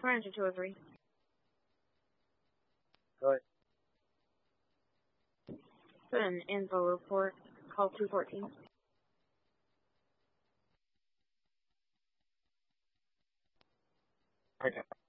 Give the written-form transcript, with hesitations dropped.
Manager 203. Go ahead. Put an info report. Call 214. Okay.